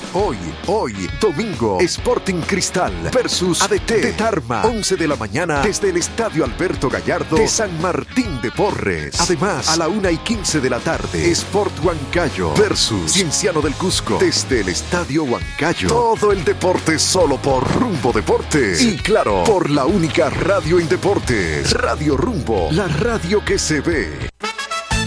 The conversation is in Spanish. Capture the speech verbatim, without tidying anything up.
Hoy, hoy, domingo, Sporting Cristal versus A D T de Tarma, once de la mañana desde el Estadio Alberto Gallardo de San Martín de Porres. Además, a la una y quince de la tarde, Sport Huancayo versus Cienciano del Cusco desde el Estadio Huancayo. Todo el deporte solo por Rumbo Deportes. Y claro, por la única radio en deportes, Radio Rumbo, la radio que se ve.